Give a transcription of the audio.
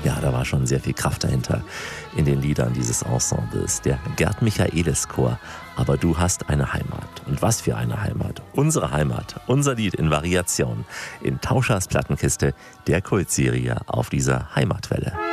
Ja, da war schon sehr viel Kraft dahinter in den Liedern dieses Ensembles. Der Gerd Michaelis Chor. Aber du hast eine Heimat. Und was für eine Heimat. Unsere Heimat. Unser Lied in Variation. In Tauschers Plattenkiste, der Kultserie auf dieser Heimatwelle.